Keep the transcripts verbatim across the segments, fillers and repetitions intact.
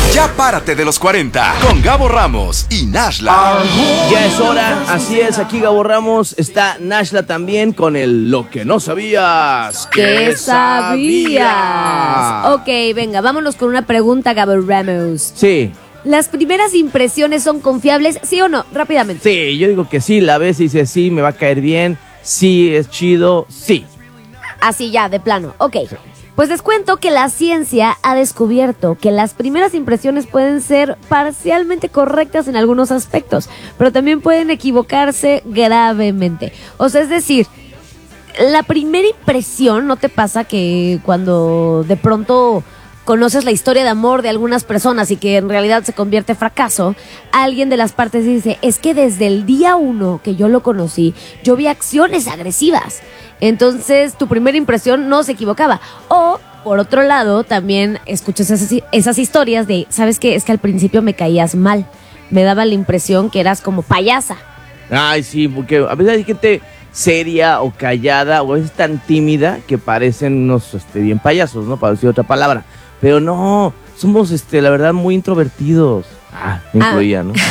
Ya párate de los cuarenta con Gabo Ramos y Nashla. Ya es hora, así es, aquí Gabo Ramos, está Nashla también con el Lo que no sabías. ¿Qué sabías? Ok, venga, vámonos con una pregunta, Gabo Ramos. Sí. ¿Las primeras impresiones son confiables, sí o no? Rápidamente. Sí, yo digo que sí, la ves y dices sí, me va a caer bien, sí, es chido, sí. Así ya, de plano, ok. Sí. Pues les cuento que la ciencia ha descubierto que las primeras impresiones pueden ser parcialmente correctas en algunos aspectos, pero también pueden equivocarse gravemente. O sea, es decir, la primera impresión, ¿no te pasa que cuando de pronto conoces la historia de amor de algunas personas y que en realidad se convierte en fracaso, alguien de las partes dice, es que desde el día uno que yo lo conocí, yo vi acciones agresivas? Entonces tu primera impresión no se equivocaba. O, por otro lado, también escuchas esas, esas historias de, ¿sabes qué? Es que al principio me caías mal, me daba la impresión que eras como payasa. Ay, sí, porque a veces hay gente seria o callada o es tan tímida que parecen unos este, bien payasos, ¿no? Para decir otra palabra. Pero no, somos, este, la verdad, muy introvertidos. Ah, me incluía, ah. ¿no?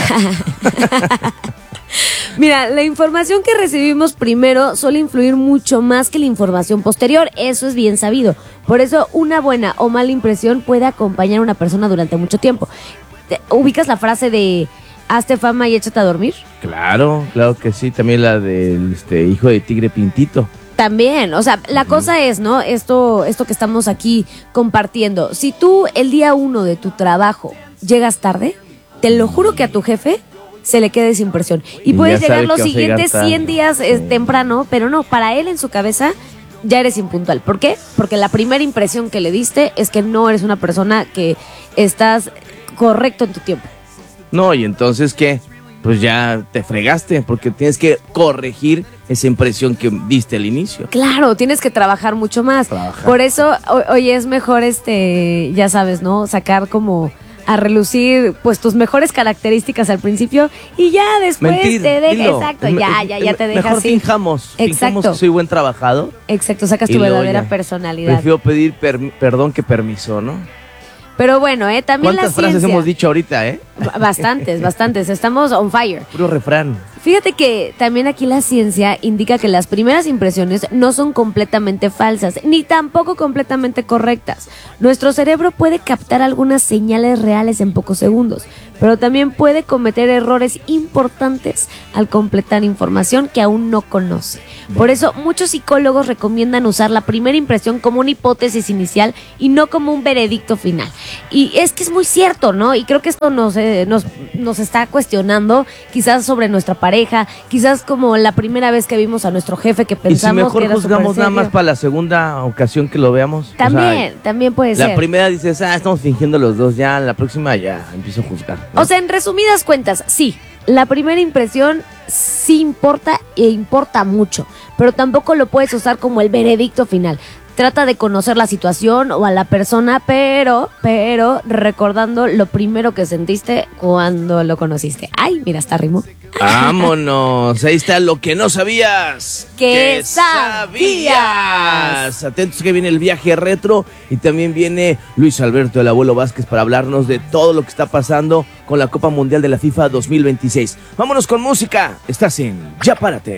Mira, la información que recibimos primero suele influir mucho más que la información posterior, eso es bien sabido. Por eso una buena o mala impresión puede acompañar a una persona durante mucho tiempo. ¿Ubicas la frase de hazte fama y échate a dormir? Claro, claro que sí, también la del este, hijo de tigre pintito. También, o sea, la cosa es, ¿no? Esto, esto que estamos aquí compartiendo. Si tú el día uno de tu trabajo llegas tarde, te lo juro que a tu jefe se le queda esa impresión. Y, y puedes llegar los siguientes cien días eh, temprano, pero no, para él en su cabeza ya eres impuntual. ¿Por qué? Porque la primera impresión que le diste es que no eres una persona que estás correcto en tu tiempo. No, y entonces, ¿qué? Pues ya te fregaste, porque tienes que corregir esa impresión que diste al inicio. Claro, tienes que trabajar mucho más. Trabajar. Por eso, hoy es mejor, este, ya sabes, ¿no? Sacar como a relucir, pues, tus mejores características al principio y ya después Mentir, te dejas. dilo. Exacto, ya, ya, ya te dejas. Mejor ir. finjamos, Exacto. Fijamos que soy buen trabajador. Exacto, sacas tu verdadera personalidad. Prefiero pedir per, perdón que permiso, ¿no? Pero bueno, ¿eh? También la ciencia. ¿Cuántas frases hemos dicho ahorita, eh? Bastantes, bastantes. Estamos on fire. Puro refrán. Fíjate que también aquí la ciencia indica que las primeras impresiones no son completamente falsas, ni tampoco completamente correctas. Nuestro cerebro puede captar algunas señales reales en pocos segundos, pero también puede cometer errores importantes al completar información que aún no conoce. Por eso, muchos psicólogos recomiendan usar la primera impresión como una hipótesis inicial y no como un veredicto final. Y es que es muy cierto, ¿no? Y creo que esto nos, eh, nos, nos está cuestionando quizás sobre nuestra pareja, quizás como la primera vez que vimos a nuestro jefe que pensamos que era que era mejor juzgamos nada más para la segunda ocasión que lo veamos. También, o sea, también puede la ser. La primera dices, ah, estamos fingiendo los dos, ya la próxima ya empiezo a juzgar, ¿no? O sea, en resumidas cuentas, sí, la primera impresión sí importa e importa mucho, pero tampoco lo puedes usar como el veredicto final. Trata de conocer la situación o a la persona, pero, pero recordando lo primero que sentiste cuando lo conociste. Ay, mira, está ritmo. Vámonos, ahí está lo que no sabías. ¿Qué sabías? Atentos que viene el viaje retro y también viene Luis Alberto, el abuelo Vázquez, para hablarnos de todo lo que está pasando con la Copa Mundial de la FIFA dos mil veintiséis. Vámonos con música. Estás en Ya Párate.